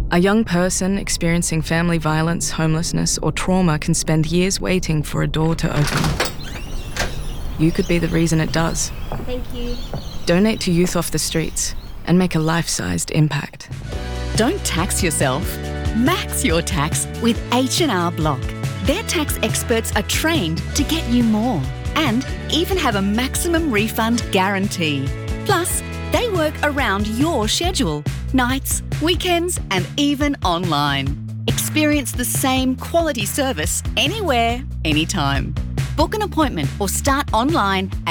A young person experiencing family violence, homelessness, or trauma can spend years waiting for a door to open. You could be the reason it does. Thank you. Donate to Youth Off the Streets and make a life-sized impact. Don't tax yourself. Max your tax with H&R Block. Their tax experts are trained to get you more and even have a maximum refund guarantee. Plus, they work around your schedule, nights, weekends, and even online. Experience the same quality service anywhere, anytime. Book an appointment or start online at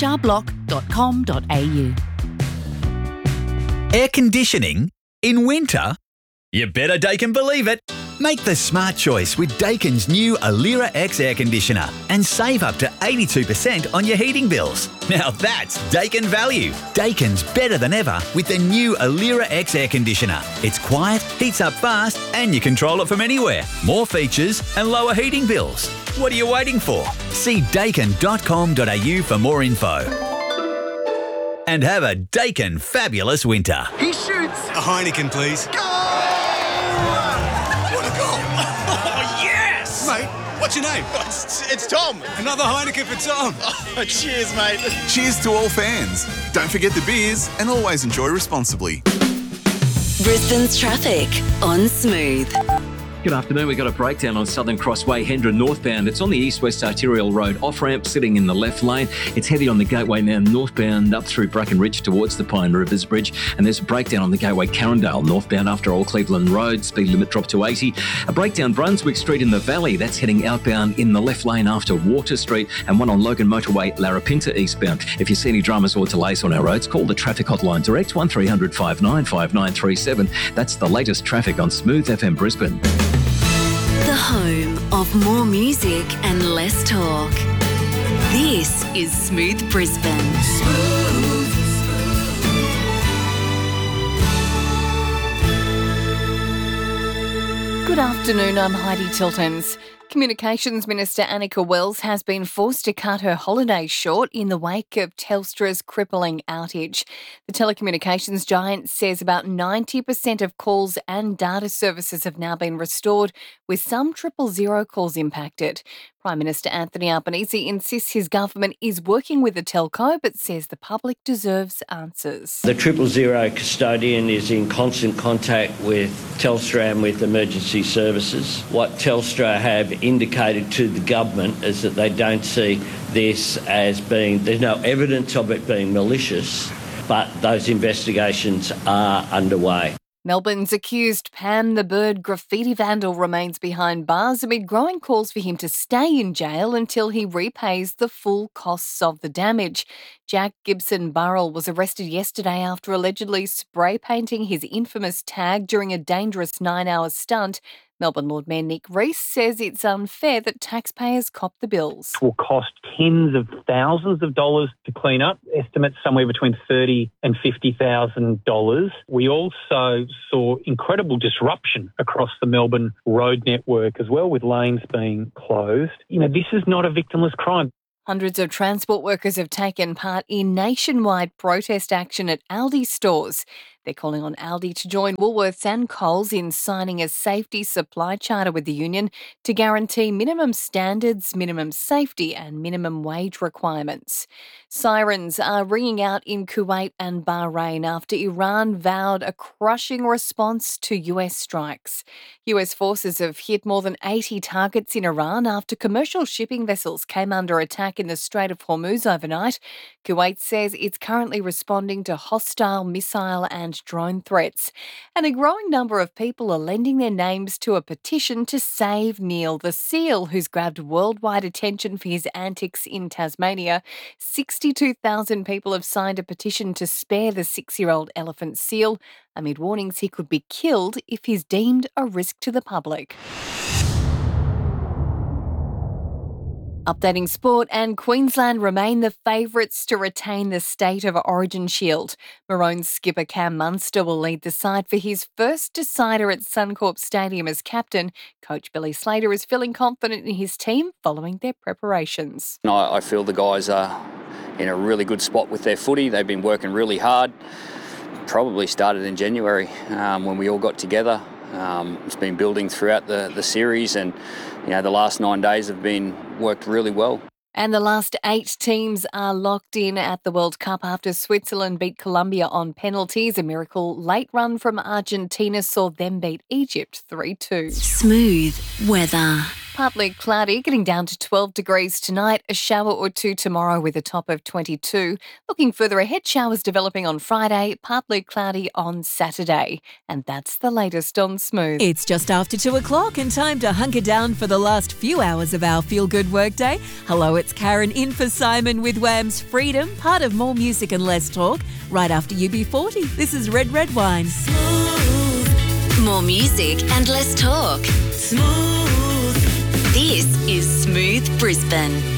hrblock.com.au. Air conditioning? In winter? You better Daikin believe it. Make the smart choice with Daikin's new Alira X air conditioner and save up to 82% on your heating bills. Now that's Daikin value. Daikin's better than ever with the new Alira X air conditioner. It's quiet, heats up fast, and you control it from anywhere. More features and lower heating bills. What are you waiting for? See daikin.com.au for more info. And have a Daikin fabulous winter. He shoots! A Heineken, please. Goal! What a goal! Oh, yes! Mate, What's your name? it's Tom. Another Heineken for Tom. Oh, cheers, mate. Cheers to all fans. Don't forget the beers and always enjoy responsibly. Brisbane's traffic on Smooth. Good afternoon. We've got a breakdown on Southern Crossway, Hendra northbound. It's on the east-west arterial road off-ramp, sitting in the left lane. It's heavy on the Gateway now northbound up through Bracken Ridge towards the Pine Rivers Bridge. And there's a breakdown on the Gateway Carindale northbound after Old Cleveland Road. Speed limit dropped to 80. A breakdown Brunswick Street in the Valley. That's heading outbound in the left lane after Water Street. And one on Logan Motorway, Larapinta eastbound. If you see any dramas or delays on our roads, call the traffic hotline direct 1300 59 5937. That's the latest traffic on Smooth FM Brisbane. The home of more music and less talk. This is Smooth Brisbane. Good afternoon, I'm Heidi Tiltons. Communications Minister Annika Wells has been forced to cut her holidays short in the wake of Telstra's crippling outage. The telecommunications giant says about 90% of calls and data services have now been restored, with some 000 calls impacted. Prime Minister Anthony Albanese insists his government is working with the telco, but says the public deserves answers. The 000 custodian is in constant contact with Telstra and with emergency services. What Telstra have indicated to the government is that they don't see this as being, there's no evidence of it being malicious, but those investigations are underway. Melbourne's accused Pan the Bird graffiti vandal remains behind bars amid growing calls for him to stay in jail until he repays the full costs of the damage. Jack Gibson Burrell was arrested yesterday after allegedly spray painting his infamous tag during a dangerous 9-hour stunt. Melbourne Lord Mayor Nick Rees says it's unfair that taxpayers cop the bills. It will cost tens of thousands of dollars to clean up, estimates somewhere between $30,000 and $50,000. We also saw incredible disruption across the Melbourne road network as well, with lanes being closed. This is not a victimless crime. Hundreds of transport workers have taken part in nationwide protest action at Aldi stores. They're calling on Aldi to join Woolworths and Coles in signing a safety supply charter with the union to guarantee minimum standards, minimum safety and minimum wage requirements. Sirens are ringing out in Kuwait and Bahrain after Iran vowed a crushing response to US strikes. US forces have hit more than 80 targets in Iran after commercial shipping vessels came under attack in the Strait of Hormuz overnight. Kuwait says it's currently responding to hostile missile and drone threats. And a growing number of people are lending their names to a petition to save Neil the seal, who's grabbed worldwide attention for his antics in Tasmania. 62,000 people have signed a petition to spare the 6-year-old elephant seal, amid warnings he could be killed if he's deemed a risk to the public. Updating sport, and Queensland remain the favourites to retain the State of Origin shield. Maroons skipper Cam Munster will lead the side for his first decider at Suncorp Stadium as captain. Coach Billy Slater is feeling confident in his team following their preparations. I feel the guys are in a really good spot with their footy. They've been working really hard. Probably started in January when we all got together. It's been building throughout the series, and the last 9 days have been worked really well. And the last 8 teams are locked in at the World Cup after Switzerland beat Colombia on penalties. A miracle late run from Argentina saw them beat Egypt 3-2. Smooth weather. Partly cloudy, getting down to 12 degrees tonight. A shower or two tomorrow with a top of 22. Looking further ahead, showers developing on Friday, partly cloudy on Saturday. And that's the latest on Smooth. It's just after 2 o'clock and time to hunker down for the last few hours of our Feel Good Workday. Hello, it's Karen in for Simon with Wham's Freedom, part of More Music and Less Talk. Right after UB40, this is Red Red Wine. Smooth. More music and less talk. Smooth. This is Smooth Brisbane.